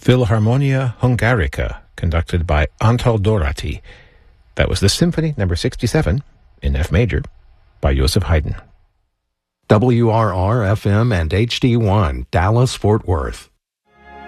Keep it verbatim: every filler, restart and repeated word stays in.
Philharmonia Hungarica, conducted by Antal Dorati. That was the Symphony number sixty-seven in F major by Joseph Haydn. W R R F M and H D one, Dallas, Fort Worth.